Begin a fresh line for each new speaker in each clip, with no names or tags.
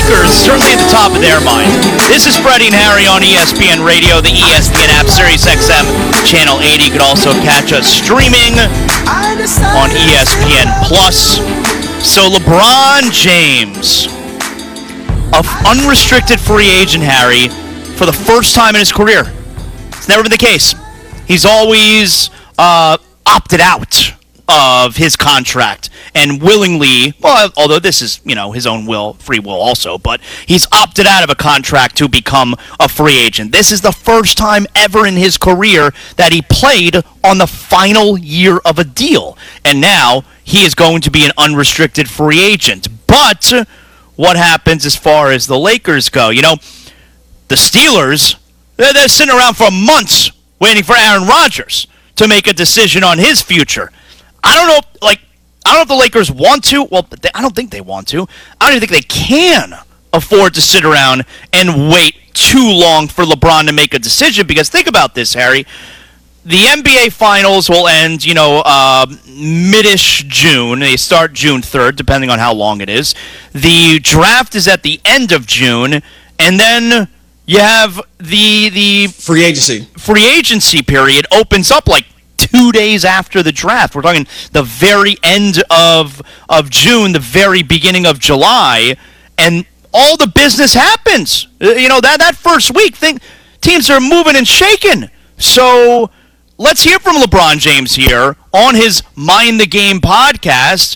Lakers certainly at the top of their mind. This is Freddie and Harry on ESPN Radio, the ESPN app, Sirius XM, Channel 80. You can also catch us streaming on ESPN Plus. So LeBron James, an unrestricted free agent, Harry, for the first time in his career. It's never been the case. He's always opted out of his contract and willingly, well, although this is, his own free will also, but he's opted out of a contract to become a free agent. This is the first time ever in his career that he played on the final year of a deal. And now he is going to be an unrestricted free agent. But what happens as far as the Lakers go? The Steelers, they're sitting around for months waiting for Aaron Rodgers to make a decision on his future. I don't know if the Lakers want to. Well, I don't think they want to. I don't even think they can afford to sit around and wait too long for LeBron to make a decision, because think about this, Harry. The NBA Finals will end, mid-ish June. They start June 3rd, depending on how long it is. The draft is at the end of June, and then you have the
free agency
period opens up like 2 days after the draft. We're talking the very end of June, the very beginning of July, and all the business happens. That first week, teams are moving and shaking. So let's hear from LeBron James here on his Mind the Game podcast.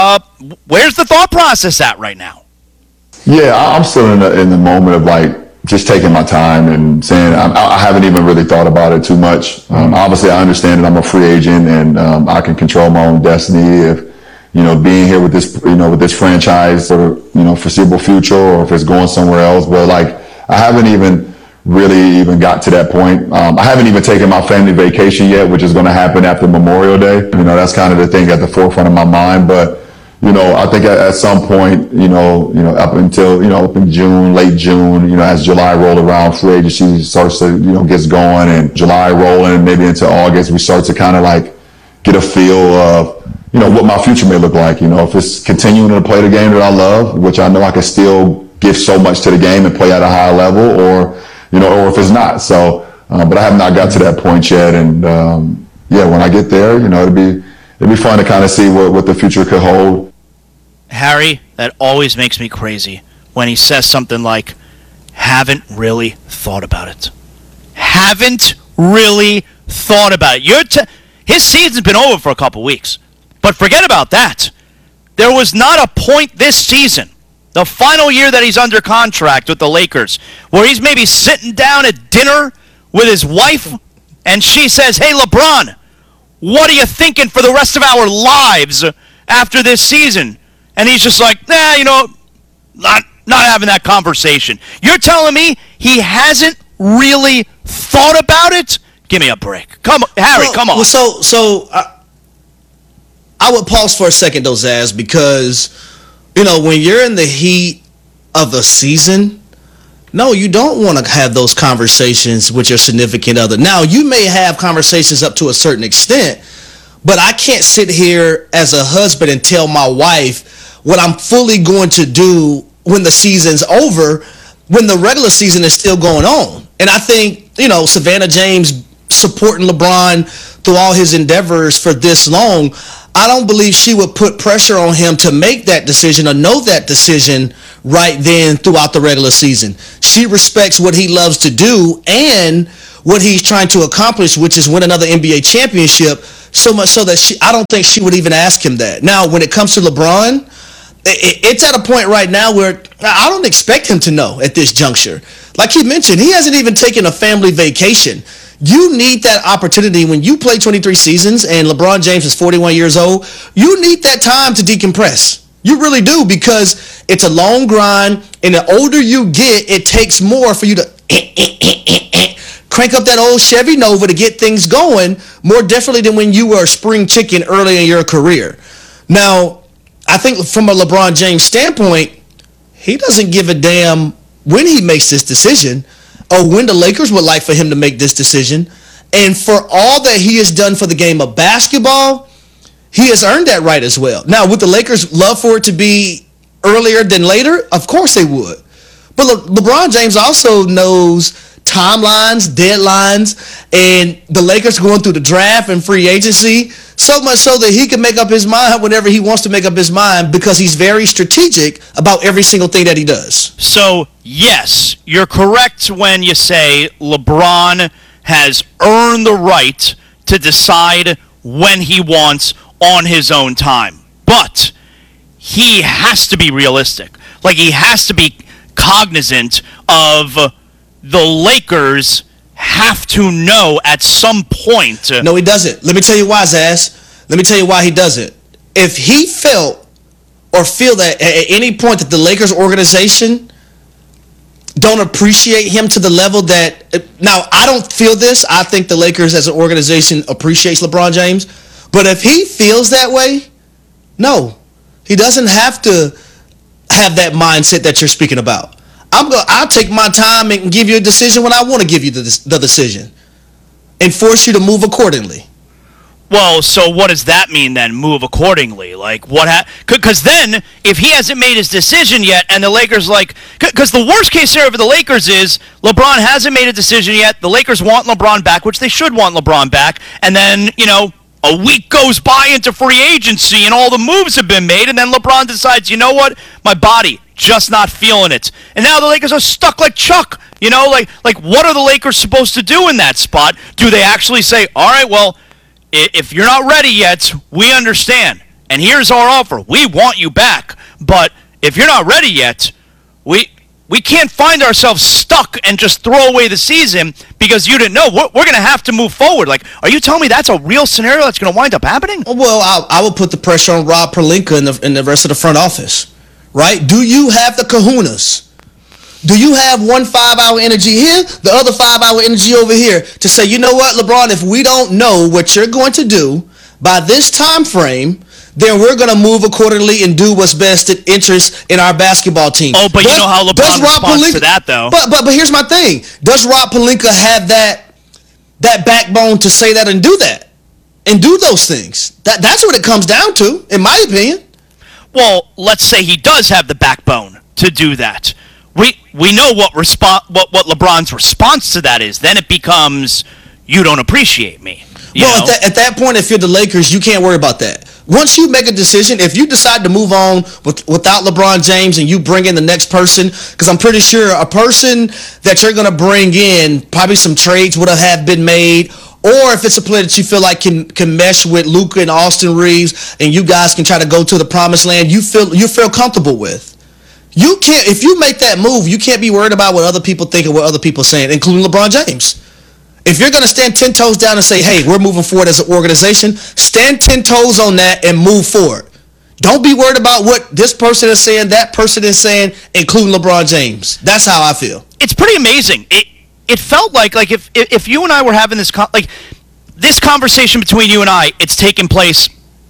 Where's the thought process at right now?
Yeah, I'm still in the moment of just taking my time and saying I haven't even really thought about it too much. Obviously, I understand that I'm a free agent and I can control my own destiny. If being here with this franchise for foreseeable future, or if it's going somewhere else. But I haven't even really got to that point. I haven't even taken my family vacation yet, which is going to happen after Memorial Day. That's kind of the thing at the forefront of my mind. But I think at some point, up until, up in June, late June, as July roll around, free agency starts to, gets going, and July rolling, maybe into August, we start to kind of get a feel of, what my future may look like. If it's continuing to play the game that I love, which I know I can still give so much to the game and play at a high level, or if it's not. So, but I have not got to that point yet. And, when I get there, it'd be fun to kind of see what the future could hold.
Harry, that always makes me crazy when he says something like, haven't really thought about it. Haven't really thought about it. His season's been over for a couple weeks. But forget about that. There was not a point this season, the final year that he's under contract with the Lakers, where he's maybe sitting down at dinner with his wife, and she says, hey, LeBron, what are you thinking for the rest of our lives after this season? And he's just like, not having that conversation. You're telling me he hasn't really thought about it? Give me a break. Come on, Harry, come on.
Well, so I would pause for a second, though, Zaz, because, when you're in the heat of a season, no, you don't want to have those conversations with your significant other. Now, you may have conversations up to a certain extent, but I can't sit here as a husband and tell my wife what I'm fully going to do when the season's over, when the regular season is still going on. And I think, Savannah James supporting LeBron through all his endeavors for this long, I don't believe she would put pressure on him to make that decision or know that decision right then throughout the regular season. She respects what he loves to do and what he's trying to accomplish, which is win another NBA championship, so much so that I don't think she would even ask him that. Now, when it comes to LeBron, it's at a point right now where I don't expect him to know at this juncture. Like he mentioned, he hasn't even taken a family vacation. You need that opportunity when you play 23 seasons and LeBron James is 41 years old. You need that time to decompress. You really do, because it's a long grind, and the older you get, it takes more for you to crank up that old Chevy Nova to get things going more definitely than when you were a spring chicken early in your career. Now, I think from a LeBron James standpoint, he doesn't give a damn when he makes this decision or when the Lakers would like for him to make this decision. And for all that he has done for the game of basketball, he has earned that right as well. Now, would the Lakers love for it to be earlier than later? Of course they would. But LeBron James also knows timelines, deadlines, and the Lakers going through the draft and free agency, so much so that he can make up his mind whenever he wants to make up his mind because he's very strategic about every single thing that he does.
So, yes, you're correct when you say LeBron has earned the right to decide when he wants on his own time. But he has to be realistic. Like, he has to be cognizant of the Lakers have to know at some point.
No, he doesn't. Let me tell you why, Zaz. Let me tell you why he doesn't. If he felt or feel that at any point that the Lakers organization don't appreciate him to the level that... Now, I don't feel this. I think the Lakers as an organization appreciates LeBron James. But if he feels that way, no. He doesn't have to have that mindset that you're speaking about. I'll take my time and give you a decision when I want to give you the decision and force you to move accordingly.
Well, so what does that mean then, move accordingly? Like, what because then, if he hasn't made his decision yet, and the Lakers, like... Because the worst case scenario for the Lakers is LeBron hasn't made a decision yet, the Lakers want LeBron back, which they should want LeBron back, and then, a week goes by into free agency, and all the moves have been made, and then LeBron decides, you know what? My body, just not feeling it. And now the Lakers are stuck like Chuck. Like what are the Lakers supposed to do in that spot? Do they actually say, all right, well... if you're not ready yet, we understand. And here's our offer. We want you back. But if you're not ready yet, we can't find ourselves stuck and just throw away the season because you didn't know. We're going to have to move forward. Like, are you telling me that's a real scenario that's going to wind up happening?
Well, I will put the pressure on Rob Pelinka and the rest of the front office, right? Do you have the kahunas? Do you have one 5-hour energy here, the other 5-hour energy over here to say, you know what, LeBron, if we don't know what you're going to do by this time frame, then we're going to move accordingly and do what's best in interest in our basketball team.
Oh, but you know how LeBron responds to that, though.
But here's my thing. Does Rob Pelinka have that backbone to say that and do that? And do those things? That's what it comes down to, in my opinion.
Well, let's say he does have the backbone to do that. We know what LeBron's response to that is. Then it becomes, you don't appreciate me.
At that point, if you're the Lakers, you can't worry about that. Once you make a decision, if you decide to move on without LeBron James and you bring in the next person, because I'm pretty sure a person that you're going to bring in, probably some trades would have been made, or if it's a player that you feel like can mesh with Luka and Austin Reeves and you guys can try to go to the promised land, you feel comfortable with. You can't, if you make that move, you can't be worried about what other people think or what other people are saying, including LeBron James. If you're going to stand 10 toes down and say, hey, we're moving forward as an organization, stand 10 toes on that and move forward. Don't be worried about what this person is saying, that person is saying, including LeBron James. That's how I feel.
It's pretty amazing. It felt like if you and I were having this conversation between you and I, it's taken place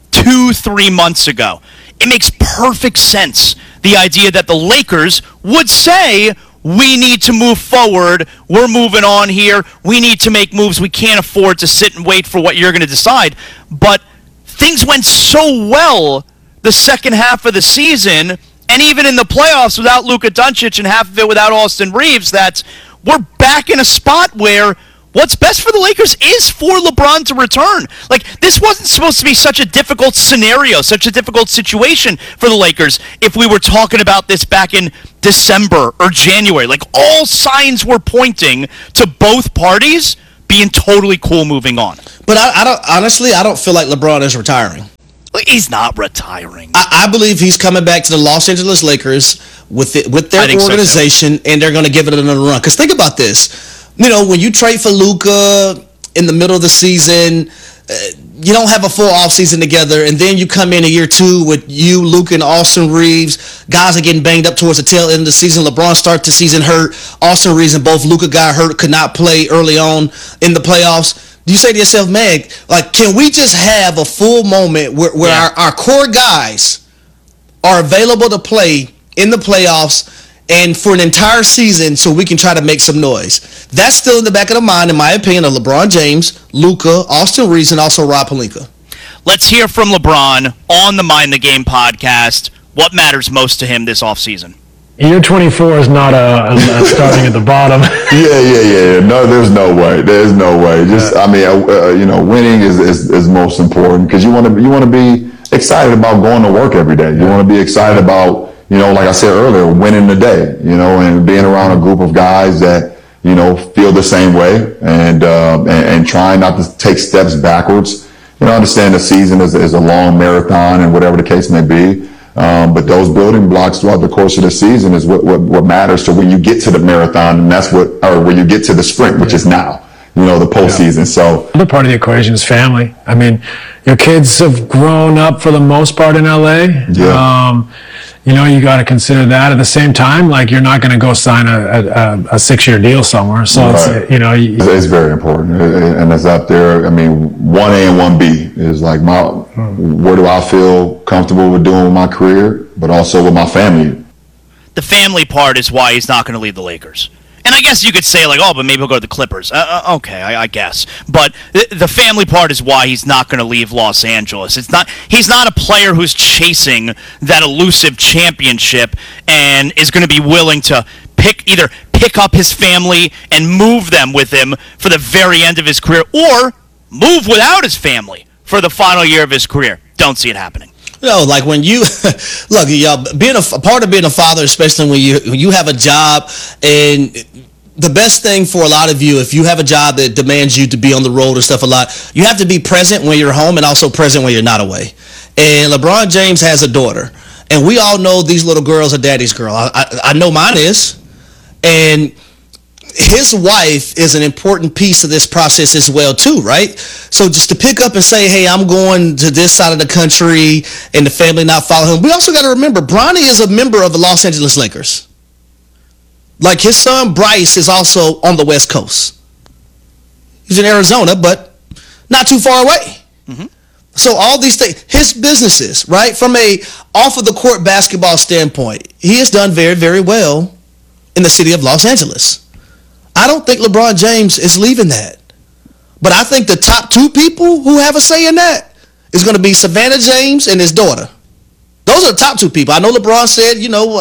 2-3 months ago. It makes perfect sense, the idea that the Lakers would say, we need to move forward, we're moving on here, we need to make moves, we can't afford to sit and wait for what you're going to decide. But things went so well the second half of the season, and even in the playoffs without Luka Doncic and half of it without Austin Reeves, that we're back in a spot where what's best for the Lakers is for LeBron to return. Like, this wasn't supposed to be such a difficult scenario, such a difficult situation for the Lakers if we were talking about this back in December or January. Like, all signs were pointing to both parties being totally cool moving on.
But I don't feel like LeBron is retiring.
He's not retiring.
I believe he's coming back to the Los Angeles Lakers with their organization, and they're going to give it another run. Because think about this. When you trade for Luka in the middle of the season, you don't have a full offseason together, and then you come in a year two with you, Luka, and Austin Reeves. Guys are getting banged up towards the tail end of the season. LeBron starts the season hurt. Austin Reeves and both Luka got hurt, could not play early on in the playoffs. Do you say to yourself, man, like, can we just have a full moment where our core guys are available to play in the playoffs and for an entire season so we can try to make some noise? That's still in the back of the mind, in my opinion, of LeBron James, Luka, Austin Reeves, and also Rob Pelinka.
Let's hear from LeBron on the Mind the Game podcast. What matters most to him this offseason?
Year 24 is not a starting at the bottom.
Yeah. No, there's no way. Just, I mean, winning is most important because you want to be excited about going to work every day. You want to be excited about, like I said earlier, winning the day, and being around a group of guys that, feel the same way and trying not to take steps backwards. I understand the season is a long marathon and whatever the case may be. But those building blocks throughout the course of the season is what matters to when you get to the marathon, and when you get to the sprint, which is now, the postseason. Yeah. So
the other part of the equation is family. I mean, your kids have grown up for the most part in LA. Yeah. You got to consider that. At the same time, like you're not going to go sign a 6-year deal somewhere. So right.
It's very important, and it's up there. I mean, 1A and 1B is like where do I feel comfortable with doing with my career, but also with my family.
The family part is why he's not going to leave the Lakers. And I guess you could say, like, but maybe he'll go to the Clippers. Okay, I guess. But the family part is why he's not going to leave Los Angeles. He's not a player who's chasing that elusive championship and is going to be willing to either pick up his family and move them with him for the very end of his career or move without his family for the final year of his career. Don't see it happening.
Like when you look, y'all, being a part of being a father, especially when you have a job, and the best thing for a lot of you, if you have a job that demands you to be on the road and stuff a lot, you have to be present when you're home and also present when you're not away. And LeBron James has a daughter, and we all know these little girls are daddy's girl. I know mine is, and his wife is an important piece of this process as well too, right? So just to pick up and say, hey, I'm going to this side of the country and the family not follow him. We also got to remember, Bronny is a member of the Los Angeles Lakers. Like his son Bryce is also on the West Coast. He's in Arizona, but not too far away. Mm-hmm. So all these things, his businesses, right? From a off of the court basketball standpoint, he has done very, very well in the city of Los Angeles. I don't think LeBron James is leaving that. But I think the top 2 people who have a say in that is going to be Savannah James and his daughter. Those are the top 2 people. I know LeBron said,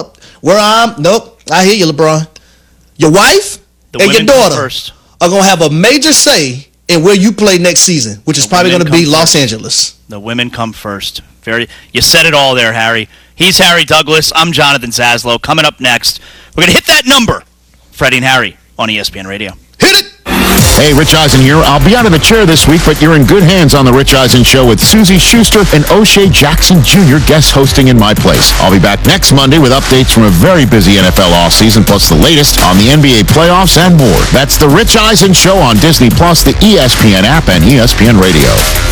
nope, I hear you, LeBron. Your wife and your daughter are going to have a major say in where you play next season, which is probably going to be Los Angeles.
The women come first. You said it all there, Harry. He's Harry Douglas. I'm Jonathan Zaslow. Coming up next, we're going to hit that number. Freddie and Harry on ESPN Radio.
Hit it!
Hey, Rich Eisen here. I'll be out of the chair this week, but you're in good hands on The Rich Eisen Show with Susie Schuster and O'Shea Jackson Jr. guest hosting in my place. I'll be back next Monday with updates from a very busy NFL offseason, plus the latest on the NBA playoffs and more. That's The Rich Eisen Show on Disney+, the ESPN app, and ESPN Radio.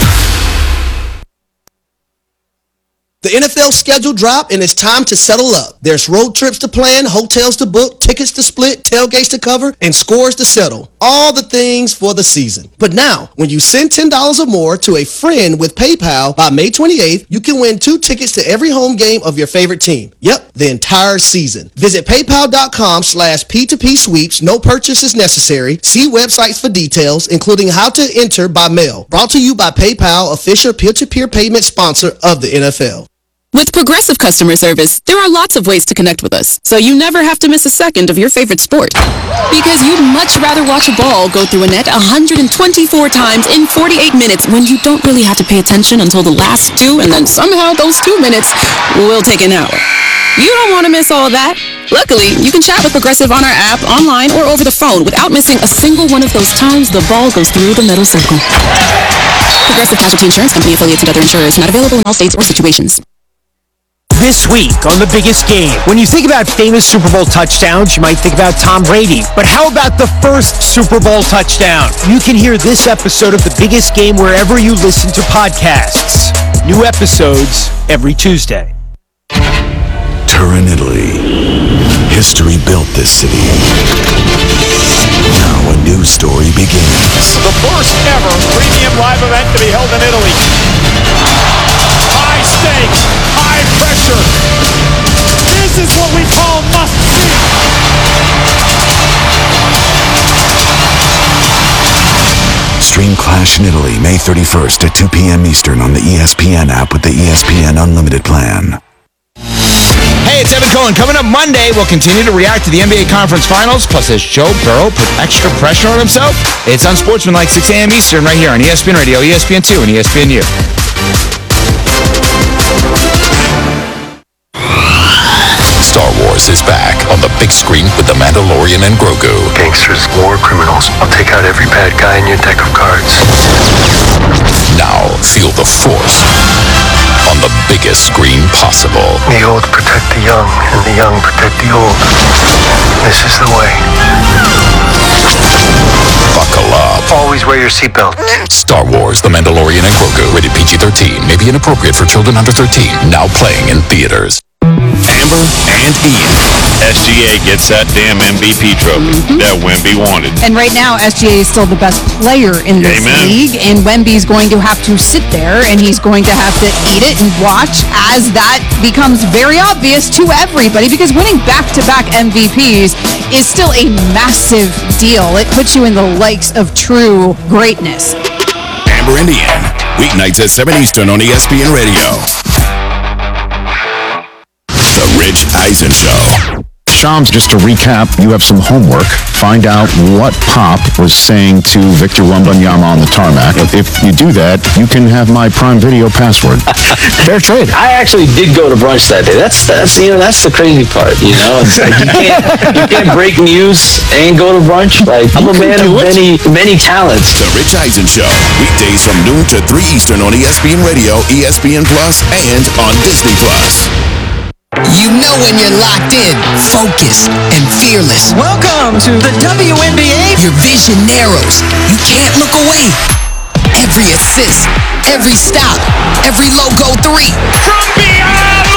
The NFL schedule dropped, and it's time to settle up. There's road trips to plan, hotels to book, tickets to split, tailgates to cover, and scores to settle. All the things for the season. But now, when you send $10 or more to a friend with PayPal by May 28th, you can win 2 tickets to every home game of your favorite team. Yep, the entire season. Visit paypal.com/P2P sweeps. No purchase is necessary. See websites for details, including how to enter by mail. Brought to you by PayPal, official peer-to-peer payment sponsor of the NFL.
With Progressive Customer Service, there are lots of ways to connect with us, so you never have to miss a second of your favorite sport. Because you'd much rather watch a ball go through a net 124 times in 48 minutes when you don't really have to pay attention until the last 2, and then somehow those 2 minutes will take an hour. You don't want to miss all that. Luckily, you can chat with Progressive on our app, online, or over the phone without missing a single one of those times the ball goes through the metal circle. Progressive Casualty Insurance Company, affiliates and other insurers, not available in all states or situations.
This week on The Biggest Game, when you think about famous Super Bowl touchdowns, you might think about Tom Brady. But how about the first Super Bowl touchdown? You can hear this episode of The Biggest Game wherever you listen to podcasts. New episodes every Tuesday.
Turin, Italy. History built this city. Now a new story begins.
The first ever premium live event to be held in Italy. High stakes, high pressure. This is what we call must see.
Stream Clash in Italy May 31st at 2 p.m. Eastern on the ESPN app with the ESPN Unlimited plan.
Hey,
it's Evan Cohen. Coming up Monday, we'll continue to react to the NBA Conference Finals, plus as Joe Burrow put extra pressure on himself. It's Unsportsmanlike, 6 a.m. Eastern, right here on ESPN Radio, ESPN2, and ESPNU.
Star Wars is back on the big screen with The Mandalorian and Grogu.
Gangsters, war criminals. I'll take out every bad guy in your deck of cards.
Now feel the Force on the biggest screen possible.
The old protect the young, and the young protect the old. This is the way.
Buckle up.
Always wear your seatbelt.
Star Wars, The Mandalorian and Grogu. Rated PG-13. May be inappropriate for children under 13. Now playing in theaters.
Amber and Ian. SGA gets that damn MVP trophy that Wemby wanted.
And right now, SGA is still the best player in this league, and Wemby's going to have to sit there, and he's going to have to eat it and watch as that becomes very obvious to everybody, because winning back-to-back MVPs is still a massive deal. It puts you in the likes of true greatness.
Amber and Ian, weeknights at 7 Eastern on ESPN Radio. The Rich Eisen Show.
Shams, just to recap, you have some homework. Find out what Pop was saying to Victor Wembanyama on the tarmac. If you do that, you can have my Prime Video password. Fair trade.
I actually did go to brunch that day. That's the crazy part, you know? It's like you can't break news and go to brunch. Like, I'm a man of many talents.
The Rich Eisen Show, weekdays from noon to 3 Eastern on ESPN Radio, ESPN Plus, and on Disney Plus.
You know when you're locked in, focused, and fearless.
Welcome to the WNBA.
Your vision narrows. You can't look away. Every assist, every stop, every logo 3.
From beyond